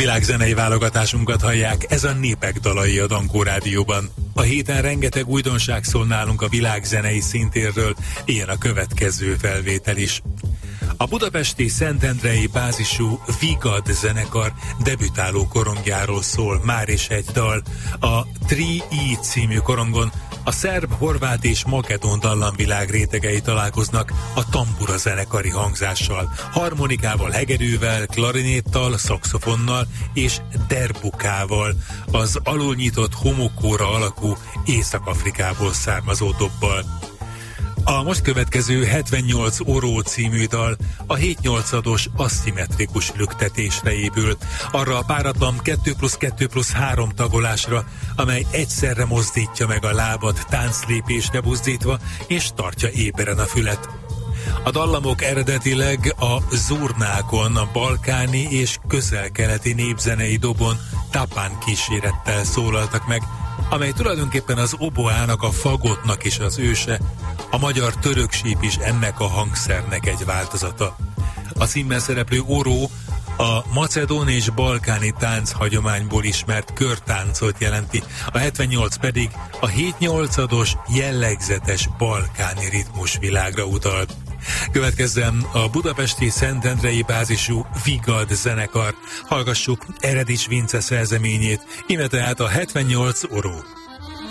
Világzenei válogatásunkat hallják, ez a Népek dalai a Dankó Rádióban. A héten rengeteg újdonság szól nálunk a világzenei szintérről, ilyen a következő felvétel is. A budapesti szentendrei bázisú Vigad zenekar debütáló korongjáról szól már is egy dal. A 3E című korongon a szerb, horvát és makedón dallamvilág rétegei találkoznak a tambura zenekari hangzással, harmonikával, hegedűvel, klarinéttal, szaxofonnal és derbukával, az alulnyitott homokóra alakú Észak-Afrikából származó dobbal. A most következő 78 Oró című dal a 7/8-os aszimmetrikus lüktetésre épül, arra a páratlan 2+2+3 tagolásra, amely egyszerre mozdítja meg a lábat tánclépésre buzdítva, és tartja éberen a fület. A dallamok eredetileg a zurnákon, a balkáni és közel-keleti népzenei dobon tapán kísérettel szólaltak meg, amely tulajdonképpen az oboának, a fagotnak is az őse, a magyar töröksíp is ennek a hangszernek egy változata. A címben szereplő oró a macedón és balkáni tánchagyományból ismert körtáncot jelenti, a 78 pedig a 7/8-os jellegzetes balkáni ritmusvilágra utal. Következzen a budapesti szentendrei bázisú Vigad zenekar. Hallgassuk Eredics Vince szerzeményét, íme tehát a 78 Oró.